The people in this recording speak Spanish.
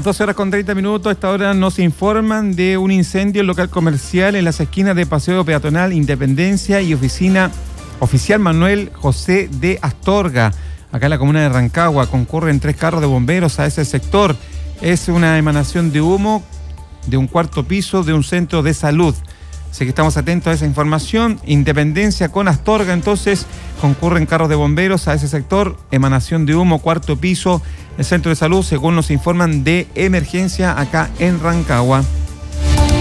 12 horas con 30 minutos. A esta hora nos informan de un incendio en local comercial en las esquinas de Paseo Peatonal Independencia y Oficial Manuel José de Astorga, acá en la comuna de Rancagua. Concurren 3 carros de bomberos a ese sector. Es una emanación de humo de un cuarto piso de un centro de salud. Así que estamos atentos a esa información. Independencia con Astorga, entonces, concurren carros de bomberos a ese sector. Emanación de humo, cuarto piso, el centro de salud, según nos informan de emergencia acá en Rancagua.